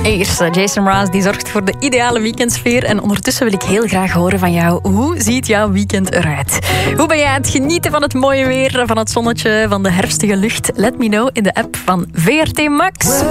Eerst Jason Mraz, die zorgt voor de ideale weekendsfeer. En ondertussen wil ik heel graag horen van jou. Hoe ziet jouw weekend eruit? Hoe ben jij aan het genieten van het mooie weer, van het zonnetje, van de herfstige lucht? Let me know in de app van VRT Max.